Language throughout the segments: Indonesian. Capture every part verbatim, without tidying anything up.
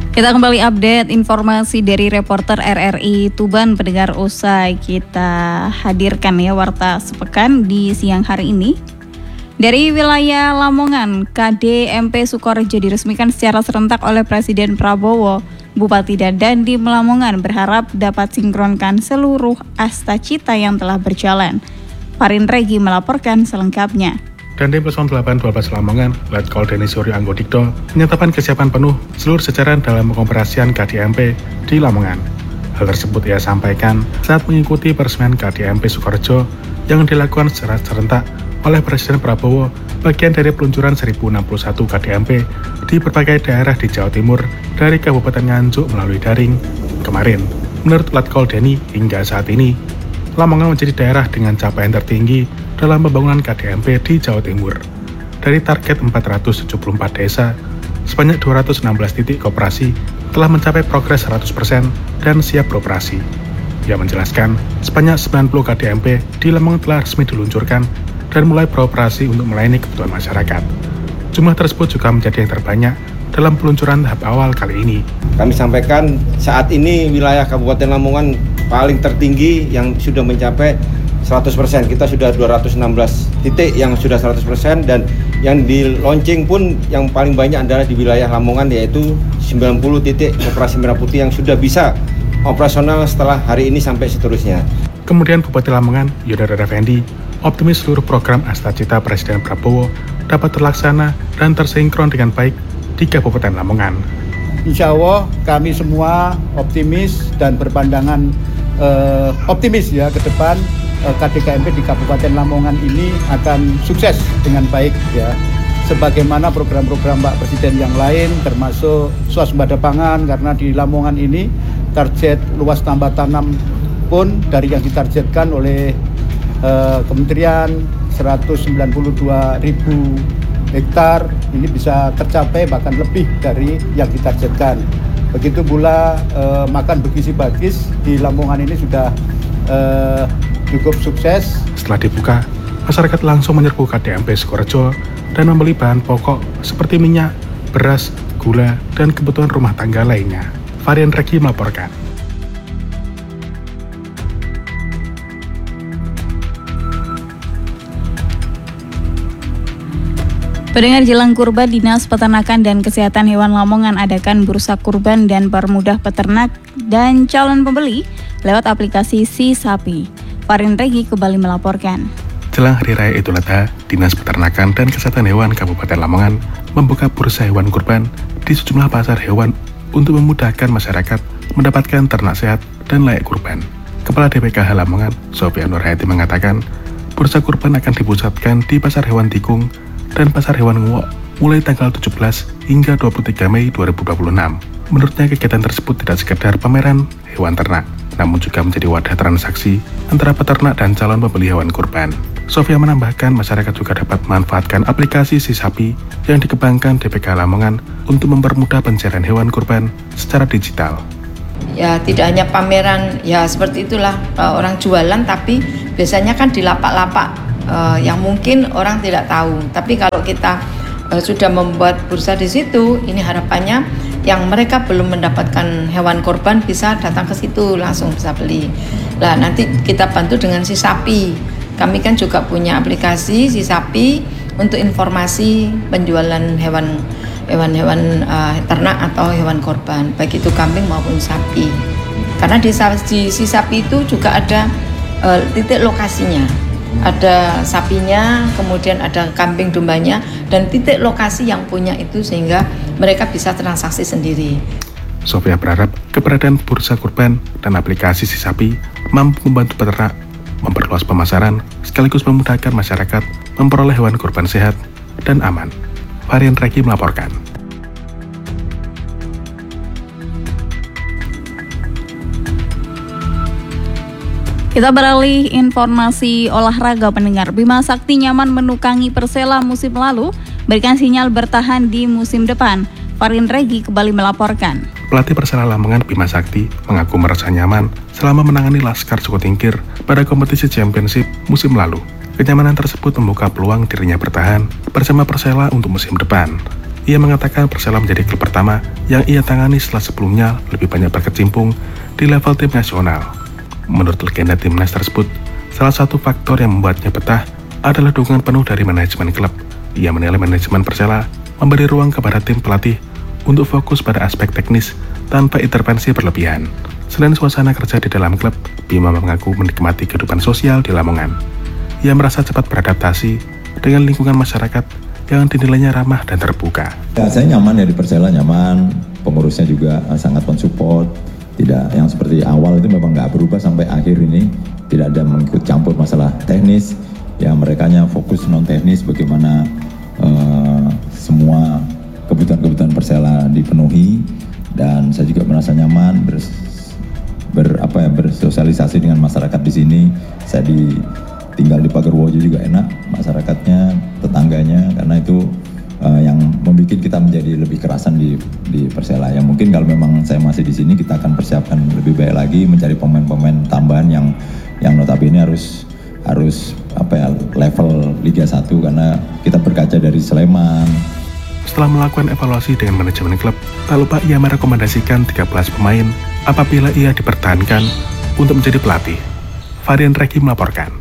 Kita kembali update informasi dari reporter R R I Tuban. Pendengar, usai kita hadirkan ya warta sepekan di siang hari ini. Dari wilayah Lamongan, K D M P Sukorejo diresmikan secara serentak oleh Presiden Prabowo. Bupati Dadan di Lamongan berharap dapat sinkronkan seluruh asta-cita yang telah berjalan. Farin Regi melaporkan selengkapnya. Dandim Plus delapan dua belas Lamongan, Letkol Deni Suryo Anggodikdo, menyatakan kesiapan penuh seluruh jajaran dalam pengoperasian K D M P di Lamongan. Hal tersebut ia sampaikan saat mengikuti peresmian K D M P Sukorejo yang dilakukan secara serentak oleh Presiden Prabowo, bagian dari peluncuran seribu enam puluh satu K D M P di berbagai daerah di Jawa Timur dari Kabupaten Nganjuk melalui daring kemarin. Menurut Letkol Deni, hingga saat ini, Lamongan menjadi daerah dengan capaian tertinggi dalam pembangunan K D M P di Jawa Timur. Dari target empat ratus tujuh puluh empat desa, sebanyak dua ratus enam belas titik koperasi telah mencapai progres seratus persen dan siap beroperasi. Ia menjelaskan, sebanyak sembilan puluh K D M P di Lamongan telah resmi diluncurkan dan mulai beroperasi untuk melayani kebutuhan masyarakat. Jumlah tersebut juga menjadi yang terbanyak dalam peluncuran tahap awal kali ini. Kami sampaikan saat ini wilayah Kabupaten Lamongan paling tertinggi yang sudah mencapai seratus persen. Kita sudah dua ratus enam belas titik yang sudah seratus persen, dan yang di launching pun yang paling banyak adalah di wilayah Lamongan, yaitu sembilan puluh titik operasi merah putih yang sudah bisa operasional setelah hari ini sampai seterusnya. Kemudian Bupati Lamongan, Yodara Effendi, optimis seluruh program asta-cita Presiden Prabowo dapat terlaksana dan tersinkron dengan baik di Kabupaten Lamongan. Insya Allah kami semua optimis dan berpandangan eh, optimis ya ke depan. K D K M P di Kabupaten Lamongan ini akan sukses dengan baik ya, sebagaimana program-program Pak Presiden yang lain, termasuk swasembada pangan, karena di Lamongan ini target luas tambah tanam pun dari yang ditargetkan oleh eh, Kementerian seratus sembilan puluh dua ribu hektar ini bisa tercapai bahkan lebih dari yang ditargetkan. Begitu pula eh, makan bergizi bagis di Lamongan ini sudah eh, cukup sukses. Setelah dibuka, masyarakat langsung menyerbu K D M P Sukorejo dan membeli bahan pokok seperti minyak, beras, gula, dan kebutuhan rumah tangga lainnya. Farin Regi melaporkan. Pendengar, jelang kurban, Dinas Peternakan dan Kesehatan Hewan Lamongan adakan bursa kurban dan permudah peternak dan calon pembeli lewat aplikasi Si Sapi. Farin Regi kembali melaporkan. Jelang Hari Raya Idul Adha, Dinas Peternakan dan Kesehatan Hewan Kabupaten Lamongan membuka bursa hewan kurban di sejumlah pasar hewan untuk memudahkan masyarakat mendapatkan ternak sehat dan layak kurban. Kepala D P K H Lamongan, Sofia Nurhayati, mengatakan bursa kurban akan dipusatkan di Pasar Hewan Tikung dan Pasar Hewan Nguok mulai tanggal tujuh belas hingga dua puluh tiga Mei dua ribu dua puluh enam. Menurutnya, kegiatan tersebut tidak sekedar pameran hewan ternak, namun juga menjadi wadah transaksi antara peternak dan calon pembeli hewan kurban. Sofia menambahkan, masyarakat juga dapat memanfaatkan aplikasi Si Sapi yang dikembangkan D P K Lamongan untuk mempermudah pencarian hewan kurban secara digital. Ya, tidak hanya pameran, ya seperti itulah uh, orang jualan, tapi biasanya kan di lapak-lapak uh, yang mungkin orang tidak tahu. Tapi kalau kita uh, sudah membuat bursa di situ, ini harapannya yang mereka belum mendapatkan hewan kurban bisa datang ke situ, langsung bisa beli. Nah, nanti kita bantu dengan Si Sapi. Kami kan juga punya aplikasi Si Sapi untuk informasi penjualan hewan hewan-hewan uh, ternak atau hewan kurban, baik itu kambing maupun sapi. Karena di, di Si Sapi itu juga ada uh, titik lokasinya. Ada sapinya, kemudian ada kambing dombanya, dan titik lokasi yang punya itu sehingga mereka bisa transaksi sendiri. Sofia berharap keberadaan bursa kurban dan aplikasi Si Sapi mampu membantu peternak memperluas pemasaran sekaligus memudahkan masyarakat memperoleh hewan kurban sehat dan aman. Farin Regi melaporkan. Kita beralih informasi olahraga, pendengar. Bima Sakti nyaman menukangi Persela musim lalu, berikan sinyal bertahan di musim depan. Farin Regi kembali melaporkan. Pelatih Persela Lamongan Bima Sakti mengaku merasa nyaman selama menangani Laskar Joko Tingkir pada kompetisi Championship musim lalu. Kenyamanan tersebut membuka peluang dirinya bertahan bersama Persela untuk musim depan. Ia mengatakan Persela menjadi klub pertama yang ia tangani setelah sebelumnya lebih banyak berkecimpung di level tim nasional. Menurut legenda timnas tersebut, salah satu faktor yang membuatnya betah adalah dukungan penuh dari manajemen klub. Ia menilai manajemen Persela memberi ruang kepada tim pelatih untuk fokus pada aspek teknis tanpa intervensi berlebihan. Selain suasana kerja di dalam klub, Bima mengaku menikmati kehidupan sosial di Lamongan. Ia merasa cepat beradaptasi dengan lingkungan masyarakat yang dinilainya ramah dan terbuka. Ya, saya nyaman ya di Persela, nyaman. Pengurusnya juga sangat mensupport. Tidak yang seperti awal itu memang nggak berubah sampai akhir ini. Tidak ada mengikut campur masalah teknis. Ya merekanya fokus non teknis, bagaimana uh, semua kebutuhan-kebutuhan Persela dipenuhi. Dan saya juga merasa nyaman ber, ber apa ya bersosialisasi dengan masyarakat di sini. Saya di tinggal di Pagerwojo juga enak, masyarakatnya, tetangganya, karena itu uh, yang membuat kita menjadi lebih kerasan di di Persela. Yang mungkin kalau memang saya masih di sini, kita akan persiapkan lebih baik lagi, mencari pemain-pemain tambahan yang yang notabene harus harus apa ya level Liga satu, karena kita berkaca dari Sleman. Setelah melakukan evaluasi dengan manajemen klub, tak lupa ia merekomendasikan tiga belas pemain apabila ia dipertahankan untuk menjadi pelatih. Varian Reki melaporkan.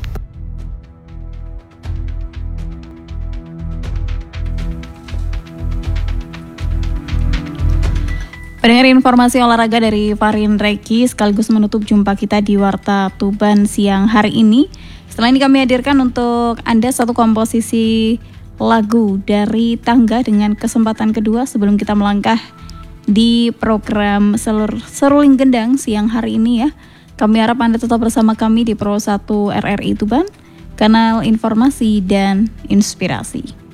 Pendengar, informasi olahraga dari Farin Reki sekaligus menutup jumpa kita di Warta Tuban siang hari ini. Setelah ini kami hadirkan untuk Anda satu komposisi lagu dari Tangga dengan kesempatan kedua sebelum kita melangkah di program Selur, Seruling Gendang siang hari ini ya. Kami harap Anda tetap bersama kami di Pro satu R R I Tuban, kanal informasi dan inspirasi.